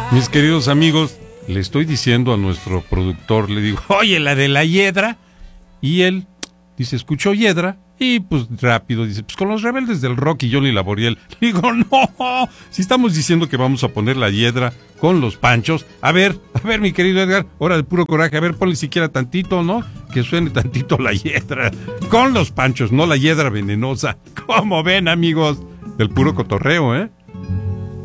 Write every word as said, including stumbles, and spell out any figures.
Mis queridos amigos, le estoy diciendo a nuestro productor, le digo, oye, la de la hiedra. Y él dice, escuchó hiedra. Y pues rápido dice, pues con los Rebeldes del Rock y Johnny Laboriel. Le digo, no, si estamos diciendo que vamos a poner la hiedra con los Panchos. A ver, a ver, mi querido Edgar, hora de puro coraje, a ver, ponle siquiera tantito, ¿no? Que suene tantito la hiedra. Con los Panchos, no la hiedra venenosa. Como ven, amigos, del puro cotorreo, ¿eh?